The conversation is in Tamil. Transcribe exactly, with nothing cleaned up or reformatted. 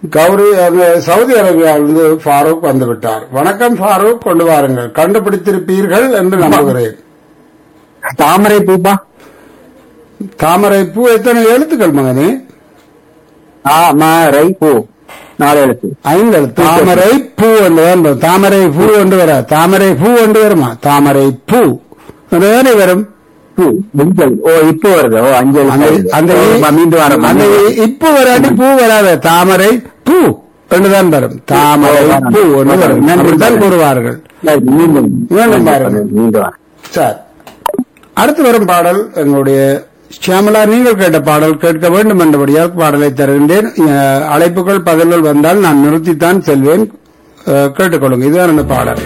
கௌரி அந்த சவுதி அரேபியாவிலிருந்து ஃபாரூக் வந்து விட்டார். வணக்கம் ஃபாரூக், கொண்டு வாருங்கள். கண்டுபிடித்திருப்பீர்கள் என்று நம்புகிறேன். தாமரை பூப்பா. தாமரை பூ எத்தனை எழுத்துக்கள் மகனே? தாமரை பூ நாலு எழுத்து. ஐந்து எழுத்து. தாமரை பூ என்று வேண்டும். தாமரை பூ என்று வர தாமரை பூ என்று வருமா? தாமரை பூ என்று வரும். அஞ்சல். ஓ இப்போ வருது. ஓ அஞ்சல். அந்த மீண்டும் வர அந்த இப்போ வராட்டி பூ வராது. தாமரை பூ என்றுதான் வரும். தாமரை பூ என்று வரும். நன்றிதான் கூறுவார்கள். மீண்டும் மீண்டும் பாருங்கள். மீண்டும் சார், அடுத்து வரும் பாடல் எங்களுடைய ஷியாமலா, நீங்கள் கேட்ட பாடல் கேட்க வேண்டும் என்றபடியால் பாடலை தருகின்றேன். அழைப்புகள் பதில்கள் வந்தால் நான் நிறுத்தித்தான் செல்வேன். கேட்டுக்கொள்ளுங்க. இதுதான் அந்த பாடல்.